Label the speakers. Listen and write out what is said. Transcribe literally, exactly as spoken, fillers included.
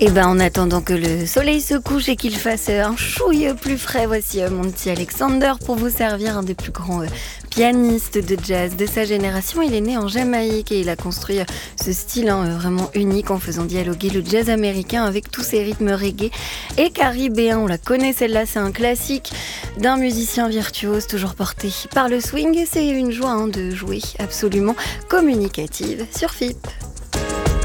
Speaker 1: Et ben en attendant que le soleil se couche et qu'il fasse un chouille plus frais, voici Monty Alexander pour vous servir, un des plus grands pianistes de jazz de sa génération. Il est né en Jamaïque et il a construit ce style hein, vraiment unique en faisant dialoguer le jazz américain avec tous ses rythmes reggae et caribéens. On la connaît celle-là, c'est un classique d'un musicien virtuose toujours porté par le swing. C'est une joie hein, de jouer absolument communicative sur F I P.